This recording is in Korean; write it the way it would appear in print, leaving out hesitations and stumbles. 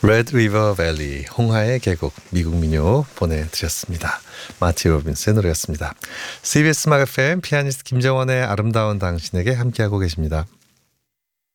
레드 리버 밸리, 홍하의 계곡, 미국 민요 보내드렸습니다. 마티 로빈스의 노래였습니다. CBS 음악 FM 피아니스트 김정원의 아름다운 당신에게 함께하고 계십니다.